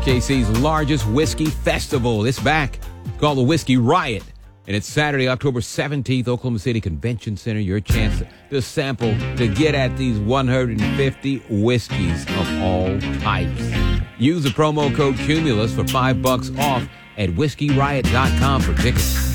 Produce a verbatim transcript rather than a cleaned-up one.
K C's largest whiskey festival. It's back. It's called the Whiskey Riot. And it's Saturday, October seventeenth, Oklahoma City Convention Center. Your chance to sample, to get at these one hundred fifty whiskeys of all types. Use the promo code Cumulus for five bucks off at whiskey riot dot com for tickets.